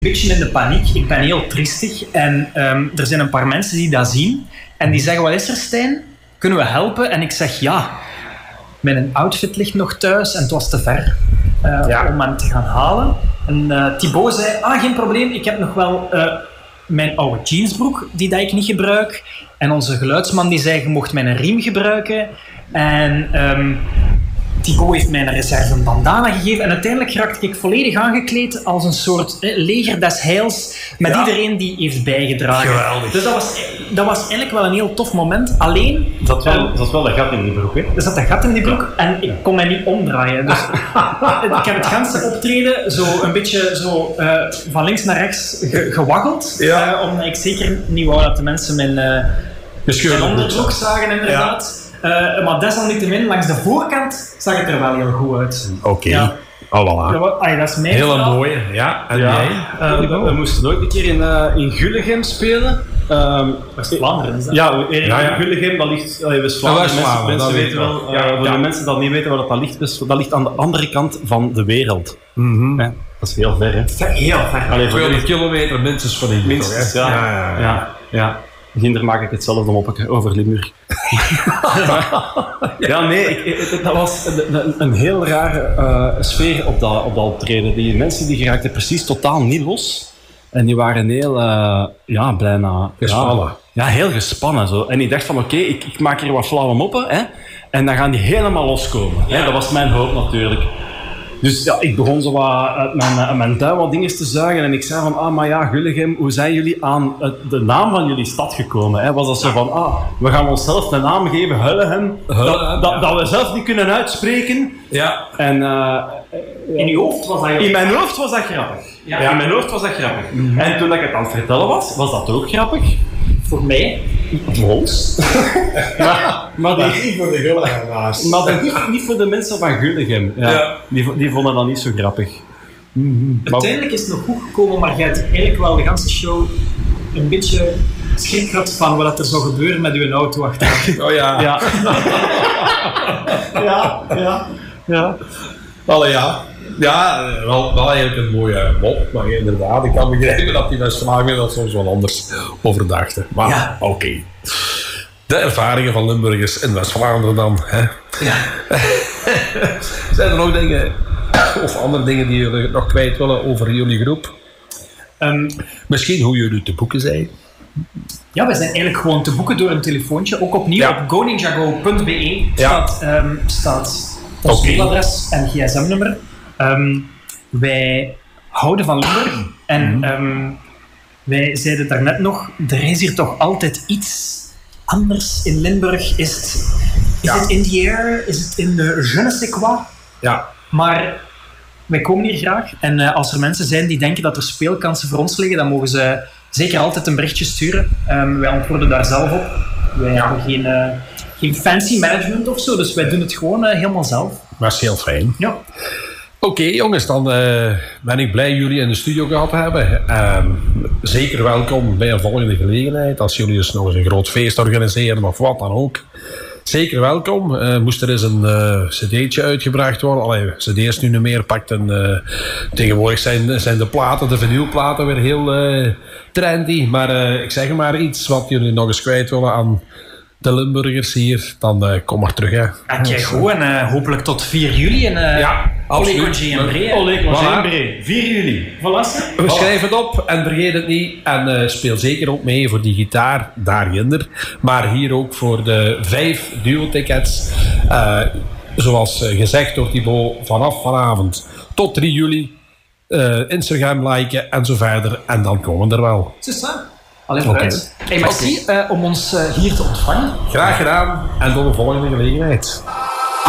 beetje in de paniek. Ik ben heel triestig. En er zijn een paar mensen die dat zien. En die zeggen, wat is er, Stijn? Kunnen we helpen? En ik zeg, ja. Mijn outfit ligt nog thuis en het was te ver om hem te gaan halen. En Thibaut zei, geen probleem. Ik heb nog wel mijn oude jeansbroek die dat ik niet gebruik. En onze geluidsman die zei, je mocht mijn riem gebruiken. En Thibaut heeft mij een reserve bandana gegeven. En uiteindelijk raakte ik volledig aangekleed als een soort leger des heils. Met iedereen die heeft bijgedragen. Geweldig. Dus dat was eigenlijk wel een heel tof moment. Alleen... Er zat wel een gat in die broek, hè? Er zat een gat in die broek en ik kon mij niet omdraaien. Dus ik heb het ganse optreden zo een beetje zo, van links naar rechts gewaggeld. Omdat ik zeker niet wou dat de mensen mijn onderbroek zagen, inderdaad. Maar desalniettemin, langs de voorkant zag het er wel heel goed uit. Oké. Ja. Oh, voilà. Dat is mijn Hele verhaal. mooie. Ja, en jij? We moesten ooit een keer in Gullegem spelen. West-Vlaanderen is dat? Ja, Gullegem, dat ligt West-Vlaanderen. Mensen weten wel, voor de mensen die niet weten waar dat ligt, dat ligt aan de andere kant van de wereld. Dat is heel ver, hè? Heel ver. 200 kilometer minstens van hier. Minstens, ja. Ginder maak ik hetzelfde moppetje over Limburg. Dat was een heel rare sfeer op dat optreden. Die mensen die geraakten precies totaal niet los. En die waren heel, bijna... Gespannen. Ja, heel gespannen. Zo. En ik dacht van, oké, ik maak hier wat flauwe moppen. Hè, en dan gaan die helemaal loskomen. Ja. Hè, dat was mijn hoop natuurlijk. Dus ja, ik begon zo wat uit mijn duim wat dingen te zuigen en ik zei van, maar ja, Gullegem, hoe zijn jullie aan de naam van jullie stad gekomen? Hè? Was dat zo van, we gaan onszelf een naam geven, Hullegem, dat we zelf niet kunnen uitspreken. Ja. En in uw hoofd was dat in mijn hoofd was dat grappig. Ja. In mijn hoofd was dat grappig. En toen ik het aan het vertellen was dat ook grappig. Voor mij? Voor ons. maar niet voor de Gullegenaars. Maar niet voor de mensen van Gullegem. Ja. Die vonden dat niet zo grappig. Uiteindelijk is het nog goed gekomen, maar jij hebt eigenlijk wel de hele show een beetje schrik gehad van wat er zou gebeuren met uw auto achteraf. Oh ja. Ja. Allee, ja. Ja, wel eigenlijk een mooie mop, maar inderdaad, ik kan begrijpen dat die West-Vlaanderen dat soms wel anders overdachten. Maar oké. De ervaringen van Limburgers in West-Vlaanderen dan. Hè? Ja. Zijn er nog dingen of andere dingen die jullie nog kwijt willen over jullie groep? Misschien hoe jullie te boeken zijn? Ja, we zijn eigenlijk gewoon te boeken door een telefoontje. Ook opnieuw op goninjago.be staat ons mailadres en gsm-nummer. Wij houden van Limburg en wij zeiden daarnet nog, er is hier toch altijd iets anders in Limburg. Is het in the air? Is het in de je ne sais quoi? Ja. Maar wij komen hier graag en als er mensen zijn die denken dat er speelkansen voor ons liggen, dan mogen ze zeker altijd een berichtje sturen. Wij antwoorden daar zelf op. Wij hebben geen fancy management of zo, dus wij doen het gewoon helemaal zelf. Dat is heel fijn. Ja. Oké, jongens, dan ben ik blij jullie in de studio gehad te hebben. Zeker welkom bij een volgende gelegenheid. Als jullie dus nog eens een groot feest organiseren of wat dan ook. Zeker welkom. Moest er eens een cd'tje uitgebracht worden. Allee, cd's nu niet meer pakt. Tegenwoordig zijn de platen, de vinylplaten weer heel trendy. Maar ik zeg maar iets wat jullie nog eens kwijt willen aan de Limburgers hier, dan kom maar terug. Hè. Oké, goed. En hopelijk tot 4 juli. En, absoluut. Olé Congé en Bree. Olé Congé en Bree. 4 juli. Voilà. We schrijven het op en vergeet het niet. En speel zeker ook mee voor die gitaar daarginder. Maar hier ook voor de 5 duo-tickets. Zoals gezegd door Thibaut, vanaf vanavond tot 3 juli. Instagram liken en zo verder. En dan komen we er wel. C'est ça. Allee, vooruit. Hey, merci om ons hier te ontvangen. Graag gedaan en tot de volgende gelegenheid.